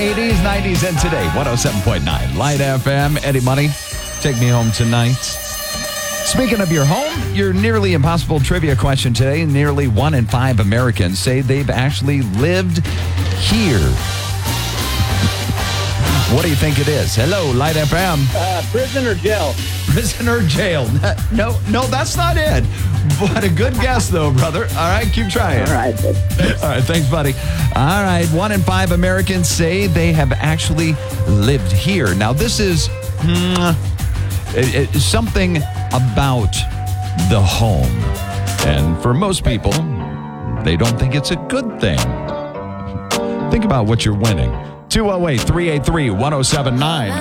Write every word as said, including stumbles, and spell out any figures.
eighties, nineties, and today, one oh seven point nine. Light F M. Eddie Money, take me home tonight. Speaking of your home, your nearly impossible trivia question today. Nearly one in five Americans say they've actually lived here. What do you think it is? Hello, Light F M. Uh, prison or jail? Prison or jail? No, no, that's not it. But a good guess, though, brother. All right, keep trying. All right. All right, thanks, buddy. All right, one in five Americans say they have actually lived here. Now, this is hmm, it, it, something about the home. And for most people, they don't think it's a good thing. Think about what you're winning. two oh eight, three eight three, one oh seven nine.